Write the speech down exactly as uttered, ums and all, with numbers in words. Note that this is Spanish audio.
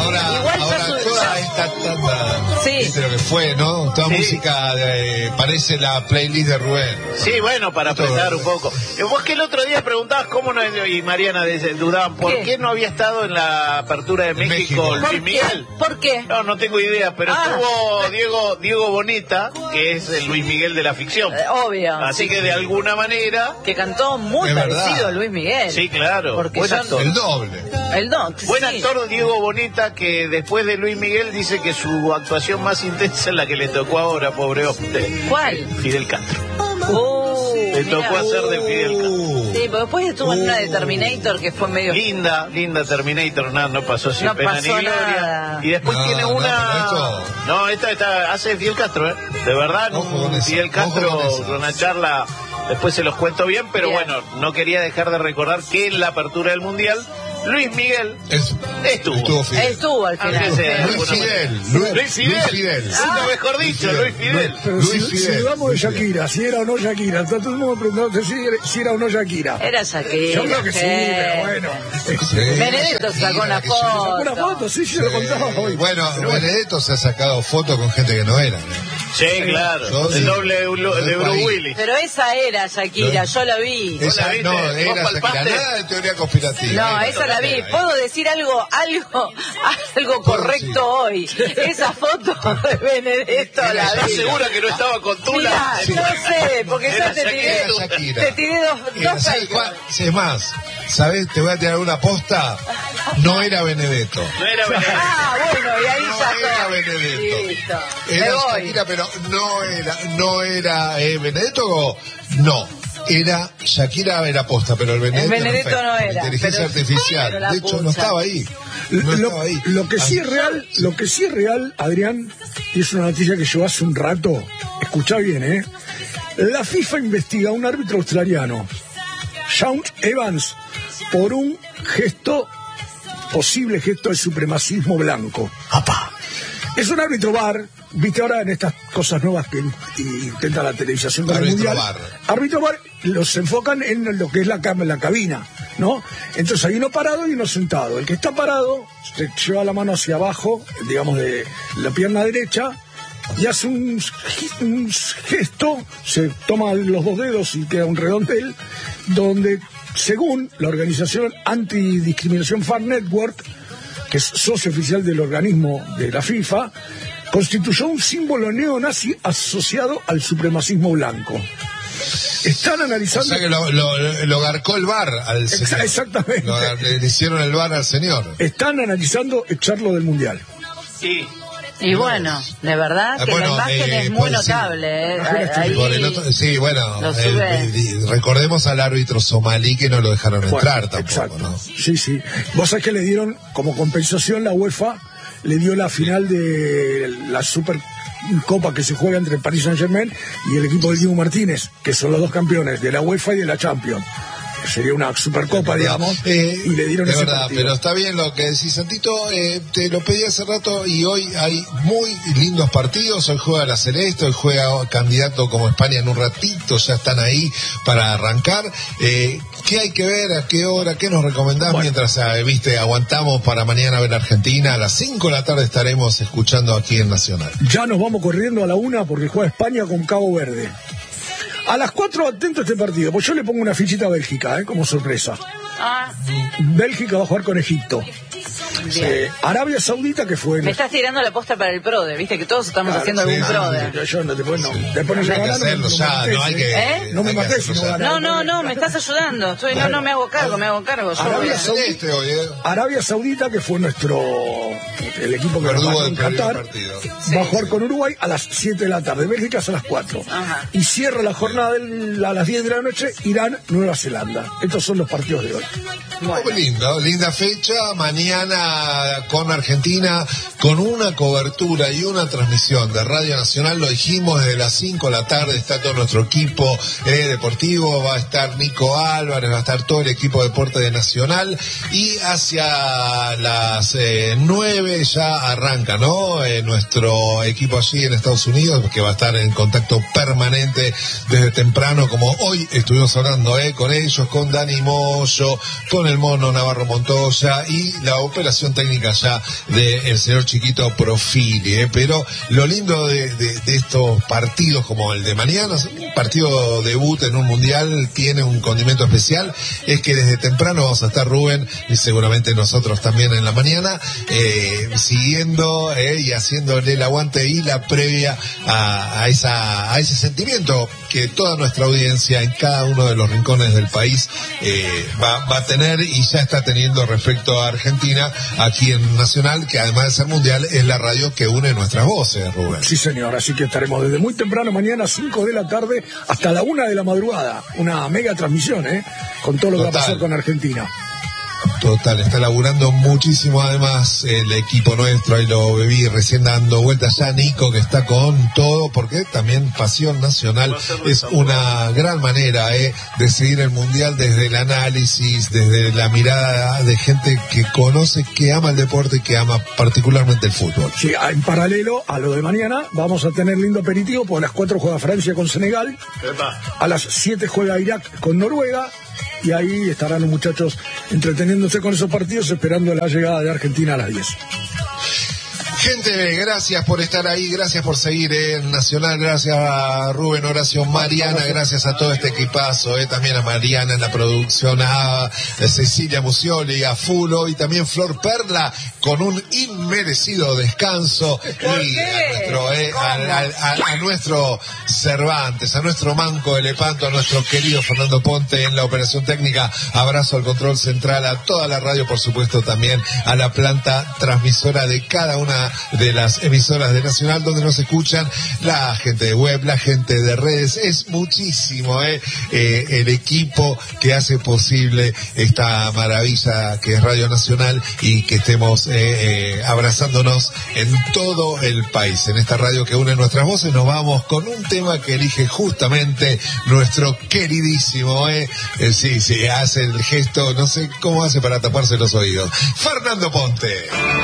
ahora, igual ahora ya toda esta tanda, sí. ¿viste lo que fue, no? Toda sí. música de, parece la playlist de Rubén. Sí, bueno, para apretar un poco. Vos que el otro día preguntabas cómo no, y Mariana dudaban, ¿por ¿Qué? qué no había estado en la apertura de México, México. Luis Miguel? ¿Por qué? No, no tengo idea, pero Ah. estuvo Diego Diego Boneta, que es el Luis Miguel de la ficción. Eh, obvio. Así que de alguna manera... Que cantó muy Es parecido verdad. a Luis Miguel. Sí, claro. Porque Buen son- actor. El doble. El don. Buen sí. actor Diego Boneta, que después de Luis Miguel dice que su actuación más intensa es la que le tocó ahora, pobre hombre. ¿Cuál? Fidel Castro. Uh, Le mirá. tocó hacer de Fidel Castro. Uh, Sí, pero después estuvo en una de Uh. Terminator que fue medio... Linda, linda Terminator, nada, no pasó sin No pena pasó ni gloria. nada. Y después No, tiene no, una... pero esto- No, esta, esta hace Fidel Castro, ¿eh? De verdad, Ojo un con esa, Fidel ojo Castro con esa. con una charla, después se los cuento bien, pero Bien. bueno, no quería dejar de recordar que en la apertura del Mundial, Luis Miguel es- estuvo. estuvo Fidel. Estuvo al Aunque final. sea de Luis alguna Fidel. manera. Luis, Luis Fidel. Luis Fidel. Nunca mejor dicho, Luis Fidel. Pero Luis si, Fidel. si dudamos de Luis Fidel. Shakira, si era o no Shakira, está todo el mundo preguntando si era, si era o no Shakira. Era Shakira. Yo creo que sí, pero bueno. Sí, Benedetto Shakira, sacó una que sí. foto. Una foto, sí, yo lo contaba Sí. hoy. Bueno, Benedetto se ha sacado fotos con gente que no era. ¿no? Sí, claro. Yo sí. El doble de, Blu- de Bruce Ahí. Willis. Pero esa era Shakira, No. yo la vi. ¿Vos Esa, la viste? no, ¿Vos era Shakira. palpaste? Nada de teoría conspirativa. No, Era esa la vi. Shakira. ¿Puedo decir algo, algo, algo correcto hoy? Esa foto de Benedetto Era la ¿Estás vi. segura que no estaba con Tula? Mirá, Sí. yo sé, porque Era yo te tiré, Era Shakira. te tiré dos, Era, dos ¿sabes fake. cuál? Es más, ¿sabes? Te voy a tirar una posta. No era Benedetto. No era Benedetto. Ah, bueno, y ahí No ya era está. Benedetto. Listo. Era Me voy. Shakira, pero no era, no era eh, Benedetto, no. Era Shakira era posta, pero el Benedetto, El Benedetto fue. no era, Inteligencia pero- artificial. pero la De hecho, no pucha. estaba ahí. No Lo, estaba ahí. lo que sí es real, lo que sí es real, Adrián, y es una noticia que yo hace un rato, escuchá bien, ¿eh? La FIFA investiga a un árbitro australiano, Sean Evans, por un gesto, posible gesto de supremacismo blanco. ¡Apa! Es un árbitro bar, viste ahora en estas cosas nuevas que in- intenta la televisación con el Árbitro mundial. bar. Árbitro bar, los enfocan en lo que es la, cam- la cabina, ¿no? Entonces hay uno parado y uno sentado. El que está parado se lleva la mano hacia abajo, digamos de la pierna derecha, y hace un, gi- un gesto, se toma los dos dedos y queda un redondel, donde según la organización Antidiscriminación Fair Network, que es socio oficial del organismo de la FIFA, constituyó un símbolo neonazi asociado al supremacismo blanco. Están O analizando... sea que lo, lo, lo garcó el bar al Exa- señor. exactamente. Lo- le hicieron el bar al señor. Están analizando echarlo del mundial. Sí. Y bueno, de verdad que Ah, bueno, la imagen eh, es muy pues sí. notable. ¿eh? Imagínate, Ahí Por el otro- sí, bueno, lo el- sube. el- recordemos al árbitro somalí que no lo dejaron Bueno, entrar tampoco, exacto. ¿no? Sí, sí. Vos sabés que le dieron, como compensación, la UEFA le dio la final de la Supercopa que se juega entre el Paris Saint-Germain y el equipo del Diego Martínez, que son los dos campeones de la UEFA y de la Champions. Sería una Supercopa, digamos, Eh, y le dieron de ese verdad, partido. pero está bien lo que decís, Santito. Eh, te lo pedí hace rato y hoy hay muy lindos partidos. Hoy juega la Celeste, hoy juega candidato como España en un ratito, ya están ahí para arrancar. Eh, ¿Qué hay que ver? ¿A qué hora? ¿Qué nos recomendás? Bueno. Mientras, eh, viste, aguantamos para mañana ver Argentina. A las cinco de la tarde estaremos escuchando aquí en Nacional. Ya nos vamos corriendo a la una porque juega España con Cabo Verde. A las cuatro atento a este partido, pues yo le pongo una fichita a Bélgica, ¿eh? Como sorpresa. Ah, Bélgica va a jugar con Egipto. bien. Eh, Arabia Saudita, que fue... Me estás tirando la posta para el PRODE, viste que todos estamos Claro, haciendo sí, algún sí, PRODE. Yo, yo no, después no. Sí. Después no Hay se que gana, hacerlo ya, no hay que... ¿Eh? No me hay que mates si hacerlo no ya. ganas. No, no, no, me estás ayudando. Estoy, no, no me hago cargo, me hago cargo. Yo Arabia voy a- Celeste hoy, ¿eh? Arabia Saudita, que fue nuestro... El equipo que nos Verdugo ganó del en primer Qatar, partido. va a jugar con Uruguay a las siete de la tarde. Bélgica es a las cuatro. Ajá. Y cierra la jornada del- a las diez de la noche, Irán, Nueva Zelanda. Estos son los partidos de hoy. Muy lindo, linda fecha, mañana con Argentina, con una cobertura y una transmisión de Radio Nacional, lo dijimos, desde las cinco de la tarde está todo nuestro equipo eh, deportivo, va a estar Nico Álvarez, va a estar todo el equipo de deporte de Nacional, y hacia las eh, nueve ya arranca, ¿no? Eh, nuestro equipo allí en Estados Unidos, que va a estar en contacto permanente desde temprano, como hoy estuvimos hablando eh, con ellos, con Dani Moyo, con el Mono Navarro Montoya y la operación operación técnica ya del señor Chiquito Profili, ¿eh? Pero lo lindo de, de, de estos partidos como el de mañana, un partido debut en un mundial tiene un condimento especial, es que desde temprano vamos a estar Rubén y seguramente nosotros también en la mañana, eh, siguiendo eh, y haciéndole el aguante y la previa a, a, esa, a ese sentimiento que toda nuestra audiencia en cada uno de los rincones del país eh, va, va a tener y ya está teniendo respecto a Argentina aquí en Nacional, que además de ser mundial es la radio que une nuestras voces, Rubén. Sí, señor, así que estaremos desde muy temprano mañana, cinco de la tarde, hasta la una de la madrugada, una mega transmisión, ¿eh? Con todo lo Total. que va a pasar con Argentina. Total, está laburando muchísimo además el equipo nuestro, ahí lo bebí recién dando vueltas ya Nico, que está con todo, porque también Pasión Nacional es una gran manera eh, de seguir el Mundial desde el análisis, desde la mirada de gente que conoce, que ama el deporte y que ama particularmente el fútbol. Sí, en paralelo a lo de mañana vamos a tener lindo aperitivo, porque a las cuatro juega Francia con Senegal, a las siete juega Irak con Noruega, y ahí estarán los muchachos entreteniéndose con esos partidos, esperando la llegada de Argentina a las diez. Gente, gracias por estar ahí, gracias por seguir eh, en Nacional, gracias a Rubén, Horacio, Mariana, gracias a todo este equipazo, eh, también a Mariana en la producción, a, a Cecilia Musioli, a Fulo y también Flor Perla con un inmerecido descanso y a nuestro, eh, a, a, a, a nuestro Cervantes, a nuestro Manco de Lepanto, a nuestro querido Fernando Ponte en la operación técnica, abrazo al control central, a toda la radio, por supuesto también a la planta transmisora de cada una de las emisoras de Nacional donde nos escuchan, la gente de web, la gente de redes, es muchísimo eh, eh, el equipo que hace posible esta maravilla que es Radio Nacional y que estemos eh, eh, abrazándonos en todo el país, en esta radio que une nuestras voces. Nos vamos con un tema que elige justamente nuestro queridísimo eh, eh, sí, sí, hace el gesto, no sé cómo hace para taparse los oídos, Fernando Ponte.